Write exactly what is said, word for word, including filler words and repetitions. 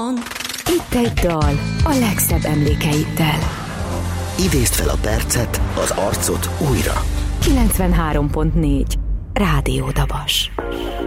van. Itt egy dal a legszebb emlékeiddel. Idézd fel a percet, az arcot újra. kilencvenhárom pont négy Rádió Dabas.